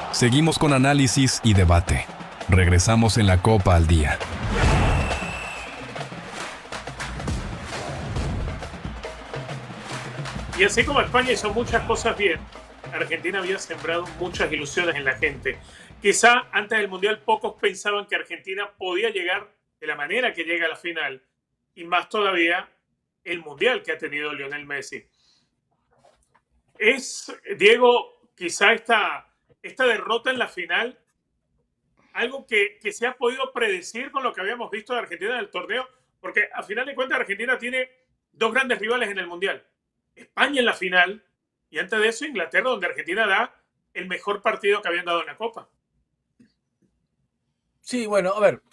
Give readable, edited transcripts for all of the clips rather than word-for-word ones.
Seguimos con análisis y debate. Regresamos en la Copa al Día. Y así como España hizo muchas cosas bien, Argentina había sembrado muchas ilusiones en la gente. Quizá antes del Mundial pocos pensaban que Argentina podía llegar de la manera que llega a la final, y más todavía el Mundial que ha tenido Lionel Messi. Es, Diego, quizá esta derrota en la final, algo que se ha podido predecir con lo que habíamos visto de Argentina en el torneo, porque a final de cuentas Argentina tiene dos grandes rivales en el Mundial. España en la final, y antes de eso Inglaterra, donde Argentina da el mejor partido que habían dado en la Copa. Sí, bueno, a ver,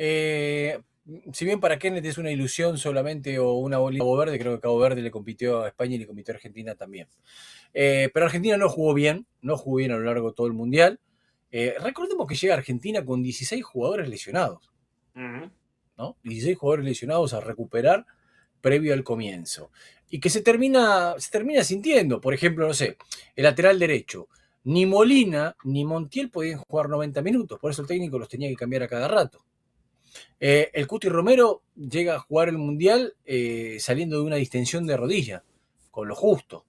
si bien para Kenneth es una ilusión solamente o una bolita de Cabo Verde, creo que Cabo Verde le compitió a España y le compitió a Argentina también. Pero Argentina no jugó bien a lo largo de todo el Mundial. Recordemos que llega Argentina con 16 jugadores lesionados, ¿no? 16 jugadores lesionados a recuperar previo al comienzo. Y que se termina sintiendo, por ejemplo, no sé, el lateral derecho. Ni Molina ni Montiel podían jugar 90 minutos, por eso el técnico los tenía que cambiar a cada rato. El Cuti Romero llega a jugar el Mundial saliendo de una distensión de rodilla, con lo justo.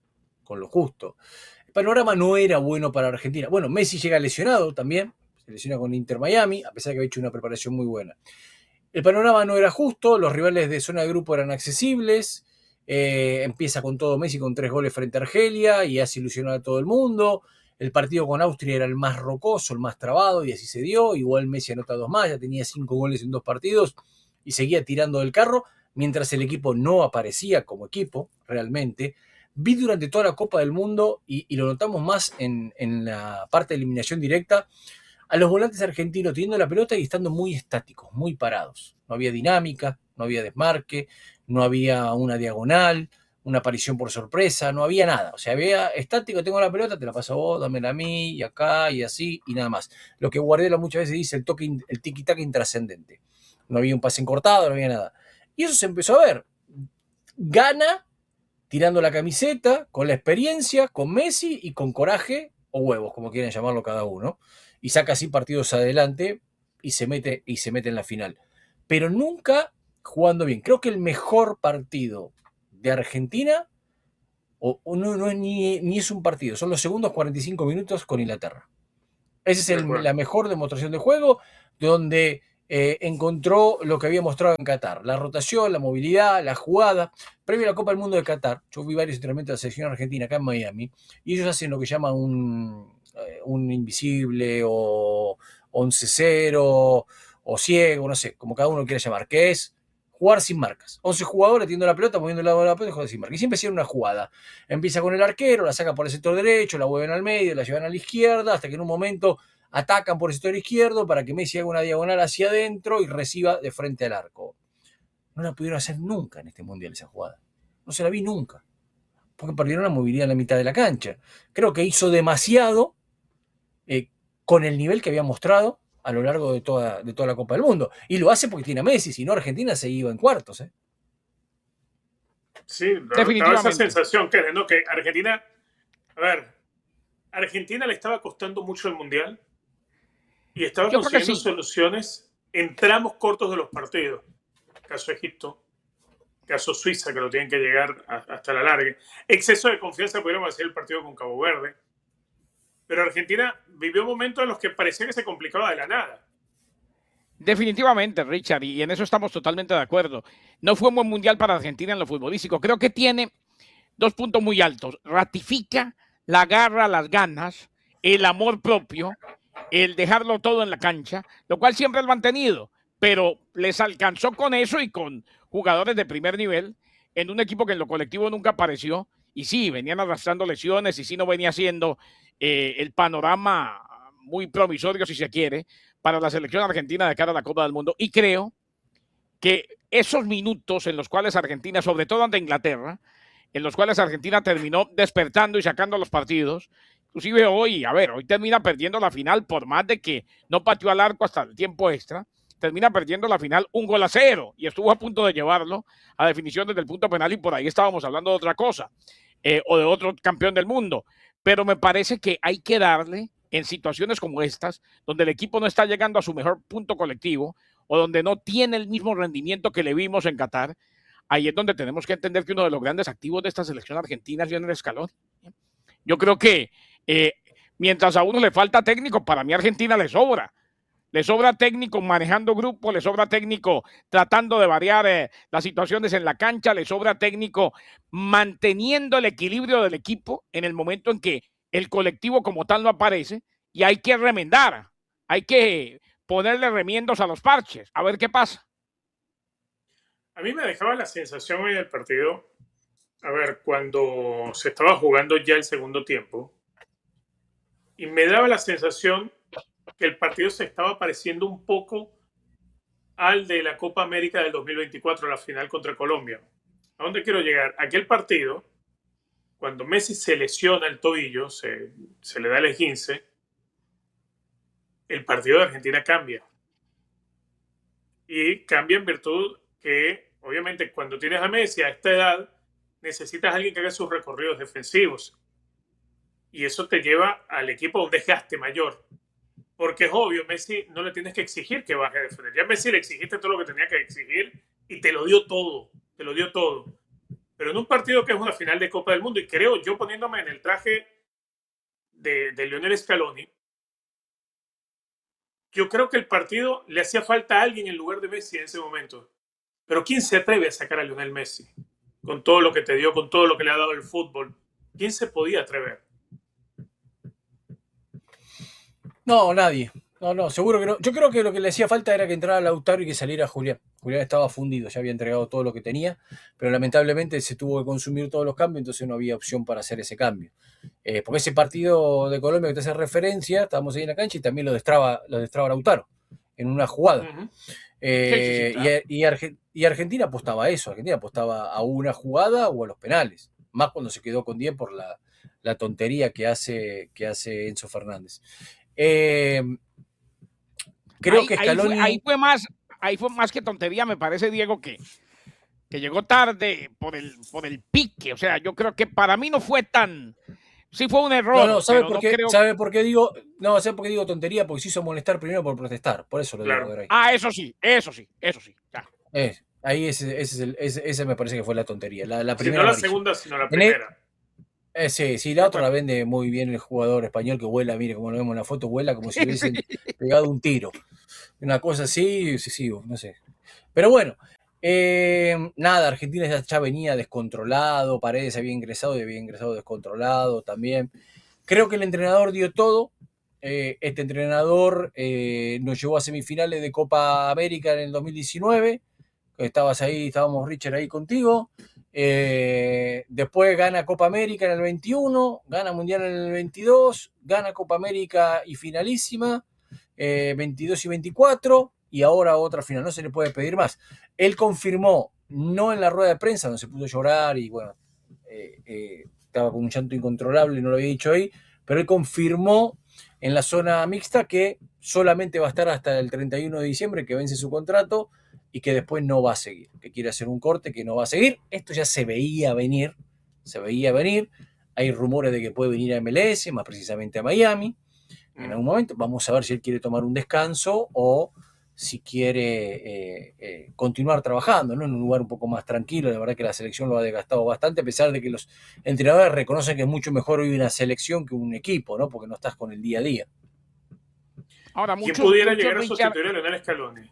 El panorama no era bueno para Argentina. Bueno, Messi llega lesionado también, se lesiona con Inter Miami, a pesar de que había hecho una preparación muy buena. El panorama no era justo, los rivales de zona de grupo eran accesibles, empieza con todo Messi con 3 goles frente a Argelia y hace ilusionar a todo el mundo. El partido con Austria era el más rocoso, el más trabado, y así se dio. Igual Messi anota 2 más, ya tenía 5 goles en 2 partidos y seguía tirando del carro, mientras el equipo no aparecía como equipo, realmente. Vi durante toda la Copa del Mundo, y lo notamos más en la parte de eliminación directa, a los volantes argentinos teniendo la pelota y estando muy estáticos, muy parados. No había dinámica, no había desmarque, no había una diagonal, una aparición por sorpresa, no había nada. O sea, había estático, tengo la pelota, te la paso a vos, dámela a mí, y acá, y así, y nada más. Lo que Guardiola muchas veces dice, el tiki-taka intrascendente. No había un pase cortado, no había nada. Y eso se empezó a ver. Gana tirando la camiseta, con la experiencia, con Messi y con coraje, o huevos, como quieran llamarlo cada uno, y saca así partidos adelante y se mete en la final. Pero nunca jugando bien. Creo que el mejor partido de Argentina o no es ni es un partido, son los segundos 45 minutos con Inglaterra. Esa es la mejor demostración de juego, donde encontró lo que había mostrado en Qatar: la rotación, la movilidad, la jugada. Previo a la Copa del Mundo de Qatar, yo vi varios entrenamientos de la selección argentina acá en Miami, y ellos hacen lo que llaman un invisible o 11-0 o ciego, no sé, como cada uno quiera llamar, que es jugar sin marcas. 11 jugadores teniendo la pelota, moviendo el lado de la pelota y jugar sin marcas. Y siempre hacían una jugada. Empieza con el arquero, la saca por el sector derecho, la mueven al medio, la llevan a la izquierda, hasta que en un momento atacan por el sector izquierdo para que Messi haga una diagonal hacia adentro y reciba de frente al arco. No la pudieron hacer nunca en este Mundial esa jugada. No se la vi nunca. Porque perdieron la movilidad en la mitad de la cancha. Creo que hizo demasiado con el nivel que había mostrado a lo largo de toda la Copa del Mundo. Y lo hace porque tiene a Messi, si no Argentina se iba en cuartos. Sí, daba esa sensación que Argentina, Argentina le estaba costando mucho el Mundial y estaba consiguiendo soluciones en tramos cortos de los partidos. Caso Egipto, caso Suiza, que lo tienen que llegar hasta la larga. Exceso de confianza, podríamos decir, el partido con Cabo Verde. Pero Argentina vivió momentos en los que parecía que se complicaba de la nada. Definitivamente, Richard, y en eso estamos totalmente de acuerdo. No fue un buen Mundial para Argentina en lo futbolístico. Creo que tiene 2 puntos muy altos. Ratifica la garra, las ganas, el amor propio, el dejarlo todo en la cancha, lo cual siempre han mantenido, pero les alcanzó con eso y con jugadores de primer nivel en un equipo que en lo colectivo nunca apareció. Y sí, venían arrastrando lesiones y sí no venía siendo el panorama muy promisorio, si se quiere, para la selección argentina de cara a la Copa del Mundo. Y creo que esos minutos en los cuales Argentina, sobre todo ante Inglaterra, en los cuales Argentina terminó despertando y sacando los partidos, inclusive hoy termina perdiendo la final por más de que no pateó al arco hasta el tiempo extra, termina perdiendo la final 1-0 y estuvo a punto de llevarlo a definición desde el punto penal y por ahí estábamos hablando de otra cosa o de otro campeón del mundo. Pero me parece que hay que darle en situaciones como estas, donde el equipo no está llegando a su mejor punto colectivo o donde no tiene el mismo rendimiento que le vimos en Qatar, ahí es donde tenemos que entender que uno de los grandes activos de esta selección argentina es Lionel Scaloni. Yo creo que mientras a uno le falta técnico, para mí Argentina le sobra. Le sobra técnico manejando grupo, le sobra técnico tratando de variar las situaciones en la cancha, le sobra técnico manteniendo el equilibrio del equipo en el momento en que el colectivo como tal no aparece, y hay que remendar, hay que ponerle remiendos a los parches, a ver qué pasa. A mí me dejaba la sensación hoy del partido, a ver, cuando se estaba jugando ya el segundo tiempo, y me daba la sensación que el partido se estaba pareciendo un poco al de la Copa América del 2024, la final contra Colombia. ¿A dónde quiero llegar? Aquel partido, cuando Messi se lesiona el tobillo, se le da el esguince, el partido de Argentina cambia. Y cambia en virtud que, obviamente, cuando tienes a Messi a esta edad, necesitas a alguien que haga sus recorridos defensivos. Y eso te lleva al equipo a un desgaste mayor. Porque es obvio, Messi no le tienes que exigir que baje a defender. Ya a Messi le exigiste todo lo que tenía que exigir y te lo dio todo. Te lo dio todo. Pero en un partido que es una final de Copa del Mundo, y creo yo poniéndome en el traje de Lionel Scaloni, yo creo que el partido le hacía falta a alguien en lugar de Messi en ese momento. Pero ¿quién se atreve a sacar a Lionel Messi? Con todo lo que te dio, con todo lo que le ha dado el fútbol. ¿Quién se podía atrever? No, nadie. No, seguro que no. Yo creo que lo que le hacía falta era que entrara Lautaro y que saliera Julián. Julián estaba fundido, ya había entregado todo lo que tenía, pero lamentablemente se tuvo que consumir todos los cambios, entonces no había opción para hacer ese cambio. Porque ese partido de Colombia que te hace referencia, estábamos ahí en la cancha y también lo destraba Lautaro en una jugada. Uh-huh. Claro. Y Argentina apostaba a eso, Argentina apostaba a una jugada o a los penales, más cuando se quedó con 10 por la tontería que hace Enzo Fernández. Creo que Scaloni... Ahí fue más que tontería, me parece, Diego, que llegó tarde por el pique. O sea, yo creo que para mí no fue tan... Sí fue un error. No, ¿sabe por qué digo tontería? Porque se hizo molestar primero por protestar. Por eso lo digo. Claro. Ah, eso sí. Ya. Ahí ese me parece que fue la tontería. La primera. No la segunda, sino la primera. Sí, la otra la vende muy bien el jugador español que vuela, mire, como lo vemos en la foto, vuela como si hubiesen pegado un tiro. Una cosa así, sí, no sé. Pero bueno, nada, Argentina ya venía descontrolado, Paredes había ingresado descontrolado también. Creo que el entrenador dio todo. Este entrenador nos llevó a semifinales de Copa América en el 2019. Estabas ahí, estábamos Richard ahí contigo. Después gana Copa América en el 21, gana Mundial en el 22, gana Copa América y finalísima, 22 y 24, y ahora otra final, no se le puede pedir más. Él confirmó, no en la rueda de prensa, donde se puso a llorar y bueno, estaba con un llanto incontrolable, no lo había dicho ahí, pero él confirmó en la zona mixta que solamente va a estar hasta el 31 de diciembre, que vence su contrato, y que después no va a seguir, que quiere hacer un corte, que no va a seguir. Esto ya se veía venir. Hay rumores de que puede venir a MLS, más precisamente a Miami, en algún momento. Vamos a ver si él quiere tomar un descanso o si quiere continuar trabajando, ¿no? En un lugar un poco más tranquilo. La verdad que la selección lo ha desgastado bastante, a pesar de que los entrenadores reconocen que es mucho mejor hoy una selección que un equipo, ¿no? Porque no estás con el día a día. Ahora, ¿quién pudiera llegar a sustituir a Lionel Scaloni?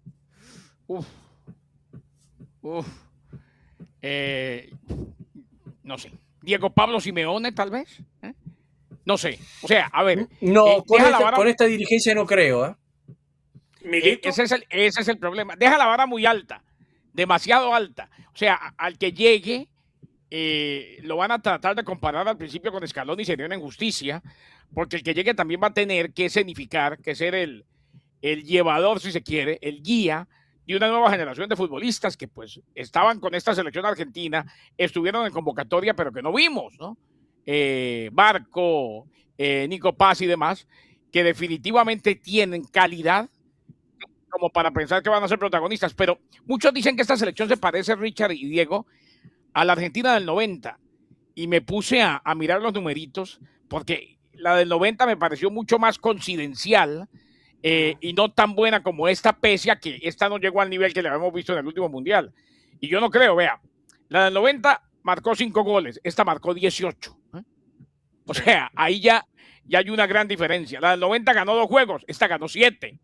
No sé. Diego Pablo Simeone, tal vez. No sé. O sea, a ver. No, con esta dirigencia no creo. Ese es el problema. Deja la vara muy alta. Demasiado alta. O sea, al que llegue, lo van a tratar de comparar al principio con Scaloni y sería una injusticia. Porque el que llegue también va a tener que escenificar, que ser el llevador, si se quiere, el guía de una nueva generación de futbolistas que pues estaban con esta selección argentina, estuvieron en convocatoria, pero que no vimos, ¿no? Barco, Nico Paz y demás, que definitivamente tienen calidad como para pensar que van a ser protagonistas, pero muchos dicen que esta selección se parece, Richard y Diego, a la Argentina del 90, y me puse a mirar los numeritos, porque la del 90 me pareció mucho más coincidencial y no tan buena como esta, pese a que esta no llegó al nivel que le habíamos visto en el último mundial. Y yo no creo, vea, la del 90 marcó 5 goles, esta marcó 18. O sea, ahí ya hay una gran diferencia. La del 90 ganó 2 juegos, esta ganó 7.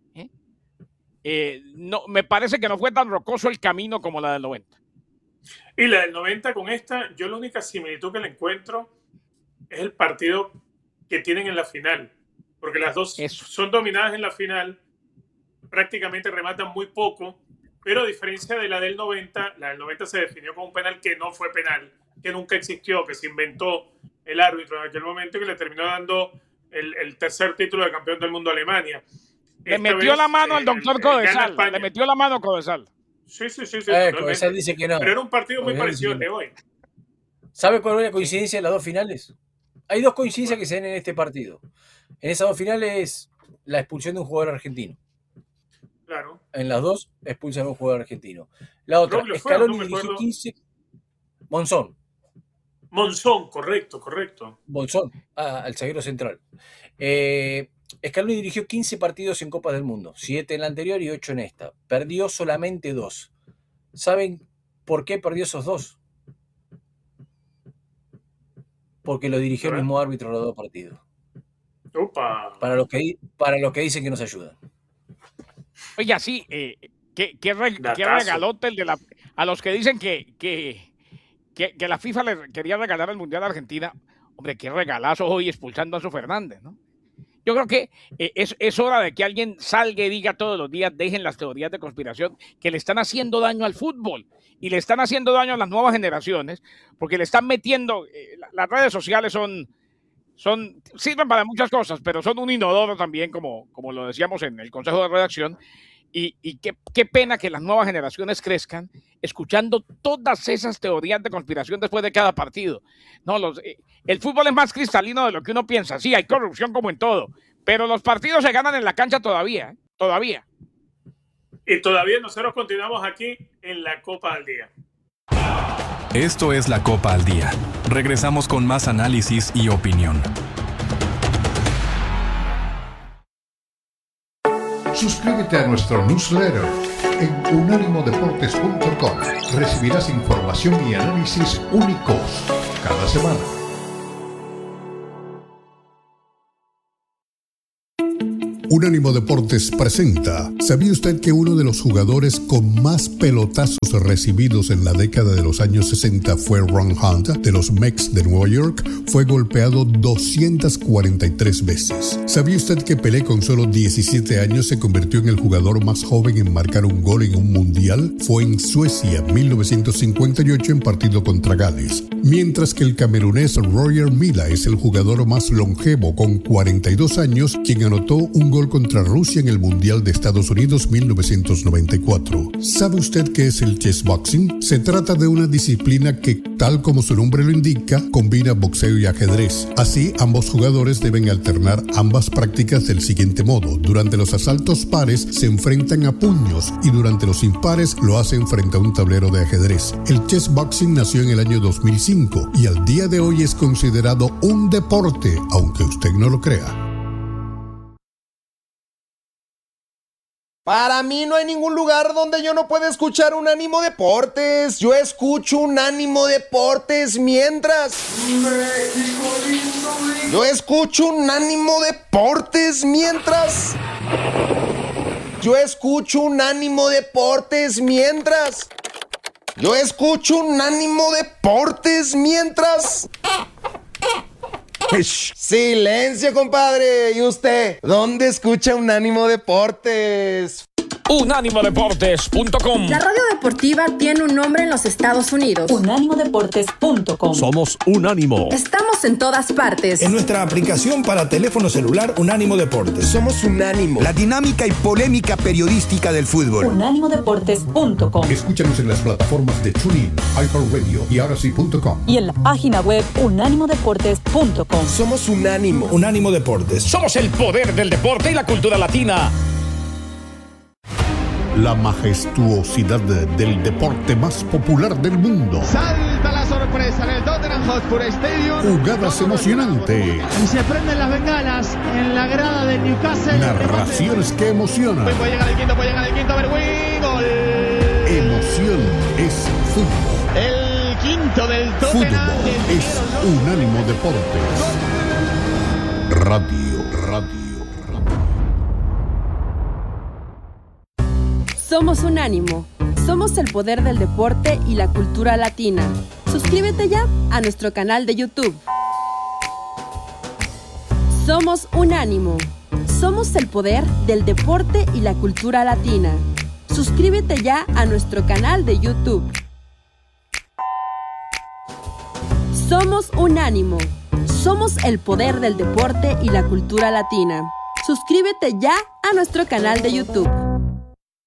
No, me parece que no fue tan rocoso el camino como la del 90. Y la del 90 con esta, yo la única similitud que le encuentro es el partido que tienen en la final. Porque las dos son dominadas en la final, prácticamente rematan muy poco, pero a diferencia de la del 90, la del 90 se definió como un penal que no fue penal, que nunca existió, que se inventó el árbitro en aquel momento y que le terminó dando el tercer título de campeón del mundo a Alemania. Le metió la mano al doctor Codesal. Le metió la mano a Codesal. Sí. Codesal dice que no. Pero era un partido muy parecido al de hoy. ¿Sabe cuál es la coincidencia de las dos finales? Hay 2 coincidencias que se dan en este partido. En esas 2 finales, la expulsión de un jugador argentino. Claro. En las 2 expulsan a un jugador argentino. La otra, Scaloni dirigió 15. Monzón, correcto. Monzón, al zaguero central. Scaloni dirigió 15 partidos en Copas del Mundo, 7 en la anterior y 8 en esta. Perdió solamente 2. ¿Saben por qué perdió esos 2? Porque lo dirigió el mismo árbitro los 2 partidos. Opa. Para los que dicen que nos ayudan. Oiga, sí, qué regalote el de a los que dicen que la FIFA le quería regalar el Mundial a Argentina. Hombre, qué regalazo hoy expulsando a Enzo Fernández, ¿no? Yo creo que es hora de que alguien salga y diga todos los días, dejen las teorías de conspiración que le están haciendo daño al fútbol y le están haciendo daño a las nuevas generaciones, porque le están metiendo, las redes sociales sirven para muchas cosas, pero son un inodoro también, como lo decíamos en el Consejo de Redacción, y qué pena que las nuevas generaciones crezcan escuchando todas esas teorías de conspiración después de cada partido. No, el fútbol es más cristalino de lo que uno piensa. Sí, hay corrupción como en todo, pero los partidos se ganan en la cancha todavía. Y todavía nosotros continuamos aquí en la Copa al Día. Esto es la Copa al Día. Regresamos con más análisis y opinión. Suscríbete a nuestro newsletter en unánimodeportes.com. Recibirás información y análisis únicos cada semana. Unánimo Deportes presenta. ¿Sabía usted que uno de los jugadores con más pelotazos recibidos en la década de los años 60 fue Ron Hunt, de los Mets de Nueva York? Fue golpeado 243 veces. ¿Sabía usted que Pelé con solo 17 años se convirtió en el jugador más joven en marcar un gol en un mundial? Fue en Suecia, 1958, en partido contra Gales. Mientras que el camerunés Roger Milla es el jugador más longevo con 42 años, quien anotó un gol contra Rusia en el Mundial de Estados Unidos 1994. ¿Sabe usted qué es el chessboxing? Se trata de una disciplina que, tal como su nombre lo indica, combina boxeo y ajedrez. Así, ambos jugadores deben alternar ambas prácticas del siguiente modo. Durante los asaltos pares se enfrentan a puños y durante los impares lo hacen frente a un tablero de ajedrez. El chessboxing nació en el año 2005 y al día de hoy es considerado un deporte, aunque usted no lo crea. Para mí no hay ningún lugar donde yo no pueda escuchar Unánimo Deportes. Yo escucho Unánimo Deportes mientras... México lindo. Yo escucho Unánimo Deportes mientras... Yo escucho Unánimo Deportes mientras... Yo escucho Unánimo Deportes mientras... Silencio, compadre. ¿Y usted? ¿Dónde escucha Unánimo Deportes? Unánimodeportes.com. La radio deportiva tiene un nombre en los Estados Unidos. Unánimodeportes.com. Somos Unánimo. Estamos en todas partes. En nuestra aplicación para teléfono celular Unánimo Deportes. Somos Unánimo. La dinámica y polémica periodística del fútbol. Unánimodeportes.com. Escúchanos en las plataformas de TuneIn, iHeartRadio y ahorasí.com. Y en la página web unánimodeportes.com. Somos Unánimo. Unánimo Deportes. Somos el poder del deporte y la cultura latina. La majestuosidad del deporte más popular del mundo. Salta la sorpresa. sorpresa en el Tottenham Hotspur Stadium. Jugadas emocionantes. Y se prenden las bengalas en la grada de Newcastle. Narraciones que emocionan. Puede llegar el quinto, Berwin. Gol. Emoción es fútbol. El quinto del Tottenham. Fútbol es Unánimo Deportes. Radio. Somos Unánimo. Somos el poder del deporte y la cultura latina. Suscríbete ya a nuestro canal de YouTube. Somos Unánimo. Somos el poder del deporte y la cultura latina. Suscríbete ya a nuestro canal de YouTube. Somos Unánimo. Somos el poder del deporte y la cultura latina. Suscríbete ya a nuestro canal de YouTube.